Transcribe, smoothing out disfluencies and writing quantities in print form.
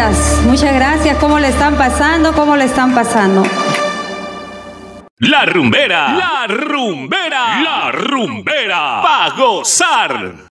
Muchas gracias. ¿Cómo le están pasando? ¿Cómo le están pasando? La rumbera, la rumbera, la rumbera, pa' gozar.